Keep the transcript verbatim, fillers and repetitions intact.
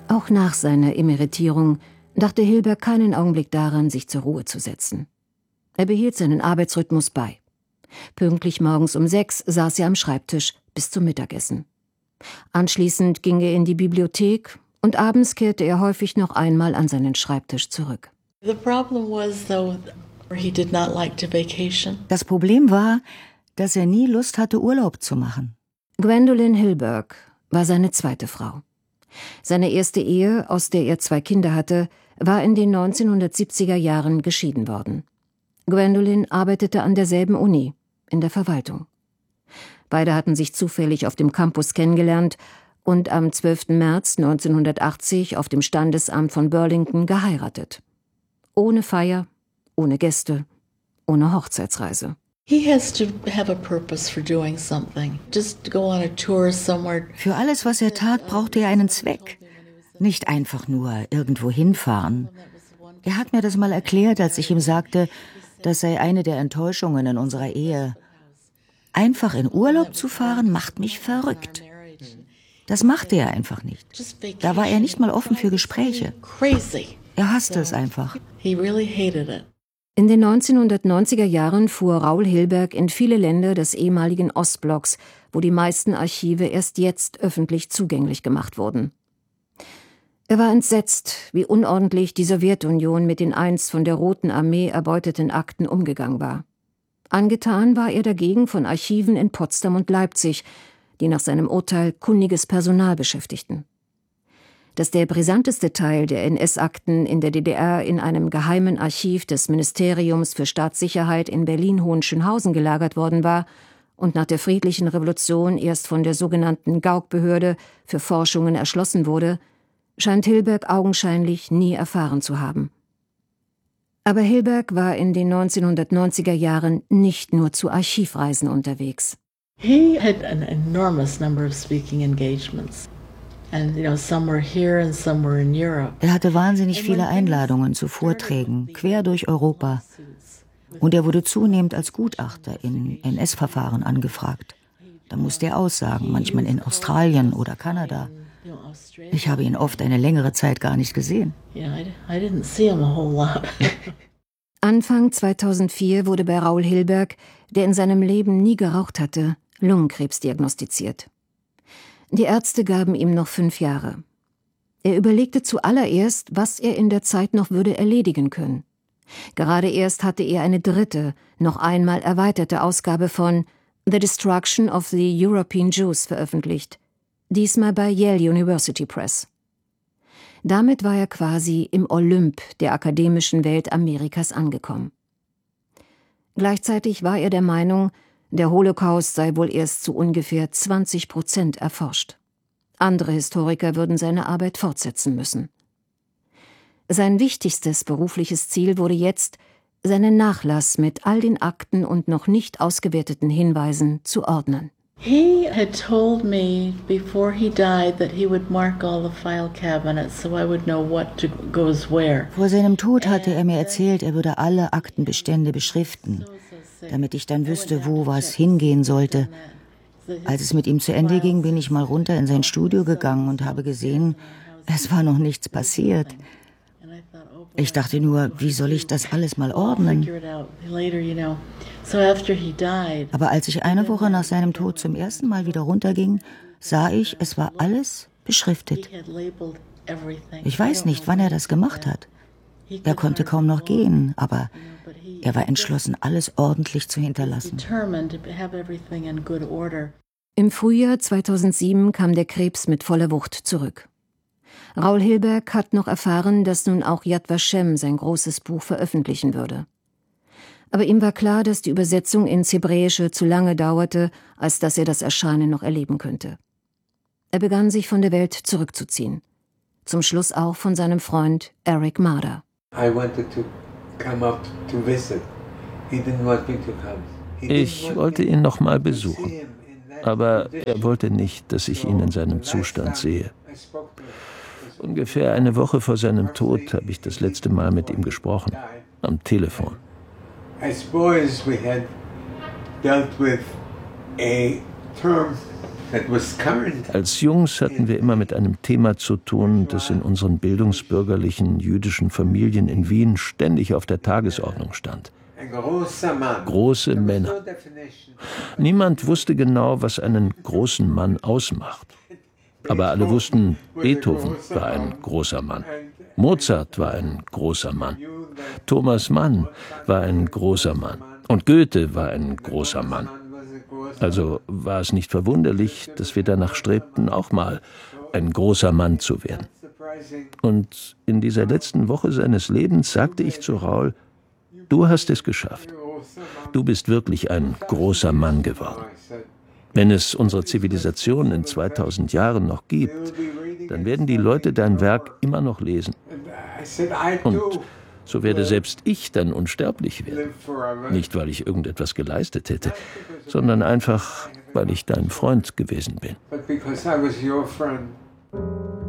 Auch nach seiner Emeritierung dachte Hilberg keinen Augenblick daran, sich zur Ruhe zu setzen. Er behielt seinen Arbeitsrhythmus bei. Pünktlich morgens um sechs saß er am Schreibtisch bis zum Mittagessen. Anschließend ging er in die Bibliothek und abends kehrte er häufig noch einmal an seinen Schreibtisch zurück. Das Problem war, dass er nie Lust hatte, Urlaub zu machen. Gwendolyn Hilberg war seine zweite Frau. Seine erste Ehe, aus der er zwei Kinder hatte, war in den neunzehnhundertsiebziger Jahren geschieden worden. Gwendolyn arbeitete an derselben Uni, in der Verwaltung. Beide hatten sich zufällig auf dem Campus kennengelernt und am zwölften März neunzehnhundertachtzig auf dem Standesamt von Burlington geheiratet. Ohne Feier, ohne Gäste, ohne Hochzeitsreise. He has to have a purpose for doing something. Just go on a tour somewhere. Für alles, was er tat, brauchte er einen Zweck. Nicht einfach nur irgendwo hinfahren. Er hat mir das mal erklärt, als ich ihm sagte, das sei eine der Enttäuschungen in unserer Ehe. Einfach in Urlaub zu fahren, macht mich verrückt. Das machte er einfach nicht. Da war er nicht mal offen für Gespräche. Er hasste es einfach. In den neunzehnhundertneunziger Jahren fuhr Raoul Hilberg in viele Länder des ehemaligen Ostblocks, wo die meisten Archive erst jetzt öffentlich zugänglich gemacht wurden. Er war entsetzt, wie unordentlich die Sowjetunion mit den einst von der Roten Armee erbeuteten Akten umgegangen war. Angetan war er dagegen von Archiven in Potsdam und Leipzig, die nach seinem Urteil kundiges Personal beschäftigten. Dass der brisanteste Teil der N S-Akten in der D D R in einem geheimen Archiv des Ministeriums für Staatssicherheit in Berlin-Hohenschönhausen gelagert worden war und nach der friedlichen Revolution erst von der sogenannten Gauck-Behörde für Forschungen erschlossen wurde, scheint Hilberg augenscheinlich nie erfahren zu haben. Aber Hilberg war in den neunzehnhundertneunziger Jahren nicht nur zu Archivreisen unterwegs. He had an enormous number of speaking engagements. And, you know, some were here and some were in Europe. Er hatte wahnsinnig viele Einladungen zu Vorträgen, quer durch Europa. Und er wurde zunehmend als Gutachter in N S-Verfahren angefragt. Da musste er aussagen, manchmal in Australien oder Kanada. Ich habe ihn oft eine längere Zeit gar nicht gesehen. Anfang zweitausendvier wurde bei Raoul Hilberg, der in seinem Leben nie geraucht hatte, Lungenkrebs diagnostiziert. Die Ärzte gaben ihm noch fünf Jahre. Er überlegte zuallererst, was er in der Zeit noch würde erledigen können. Gerade erst hatte er eine dritte, noch einmal erweiterte Ausgabe von The Destruction of the European Jews veröffentlicht, diesmal bei Yale University Press. Damit war er quasi im Olymp der akademischen Welt Amerikas angekommen. Gleichzeitig war er der Meinung, der Holocaust sei wohl erst zu ungefähr zwanzig Prozent erforscht. Andere Historiker würden seine Arbeit fortsetzen müssen. Sein wichtigstes berufliches Ziel wurde jetzt, seinen Nachlass mit all den Akten und noch nicht ausgewerteten Hinweisen zu ordnen. He had told me before he died that he would mark all the file cabinets so I would know what to, goes where. Vor seinem Tod hatte er mir erzählt, er würde alle Aktenbestände beschriften, damit ich dann wüsste, wo was hingehen sollte. Als es mit ihm zu Ende ging, bin ich mal runter in sein Studio gegangen und habe gesehen, es war noch nichts passiert. Ich dachte nur, wie soll ich das alles mal ordnen? Aber als ich eine Woche nach seinem Tod zum ersten Mal wieder runterging, sah ich, es war alles beschriftet. Ich weiß nicht, wann er das gemacht hat. Er konnte kaum noch gehen, aber er war entschlossen, alles ordentlich zu hinterlassen. Im Frühjahr zweitausendsieben kam der Krebs mit voller Wucht zurück. Raoul Hilberg hat noch erfahren, dass nun auch Yad Vashem sein großes Buch veröffentlichen würde. Aber ihm war klar, dass die Übersetzung ins Hebräische zu lange dauerte, als dass er das Erscheinen noch erleben könnte. Er begann, sich von der Welt zurückzuziehen. Zum Schluss auch von seinem Freund Eric Marder. Ich wollte ihn noch mal besuchen, aber er wollte nicht, dass ich ihn in seinem Zustand sehe. Ungefähr eine Woche vor seinem Tod habe ich das letzte Mal mit ihm gesprochen, am Telefon. I suppose we had dealt with a term Als Jungs hatten wir immer mit einem Thema zu tun, das in unseren bildungsbürgerlichen jüdischen Familien in Wien ständig auf der Tagesordnung stand. Große Männer. Niemand wusste genau, was einen großen Mann ausmacht. Aber alle wussten, Beethoven war ein großer Mann. Mozart war ein großer Mann. Thomas Mann war ein großer Mann. Und Goethe war ein großer Mann. Also war es nicht verwunderlich, dass wir danach strebten, auch mal ein großer Mann zu werden. Und in dieser letzten Woche seines Lebens sagte ich zu Raoul, du hast es geschafft. Du bist wirklich ein großer Mann geworden. Wenn es unsere Zivilisation in zweitausend Jahren noch gibt, dann werden die Leute dein Werk immer noch lesen. Und so werde selbst ich dann unsterblich werden. Nicht, weil ich irgendetwas geleistet hätte, sondern einfach, weil ich dein Freund gewesen bin.